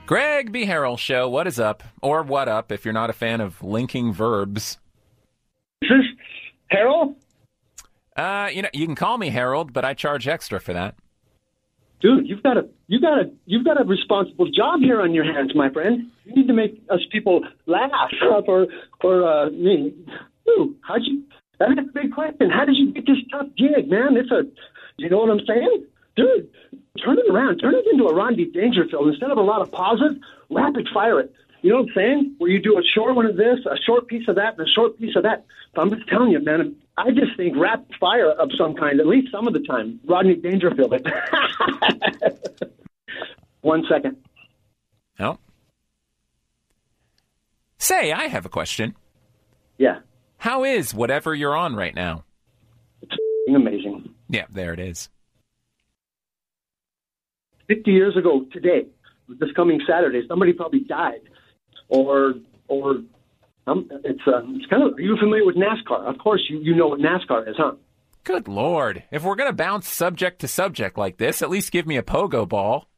Greg B. Harrell Show, what is up? Or what up if you're not a fan of linking verbs. Is this Harold? You can call me Harold, but I charge extra for that. Dude, you've got a responsible job here on your hands, my friend. You need to make us people laugh, that's a big question. How did you get this tough gig, man? You know what I'm saying? Dude, turn it around. Turn it into a Rodney Dangerfield. Instead of a lot of pauses, rapid fire it. You know what I'm saying? Where you do a short one of this, a short piece of that, and a short piece of that. But I'm just telling you, man, I just think rapid fire of some kind, at least some of the time. Rodney Dangerfield. 1 second. No. Say, I have a question. Yeah. How is whatever you're on right now? It's amazing. Yeah, there it is. 50 years ago today, this coming Saturday, somebody probably died. It's kind of, are you familiar with NASCAR? Of course, you know what NASCAR is, huh? Good Lord. If we're going to bounce subject to subject like this, at least give me a pogo ball.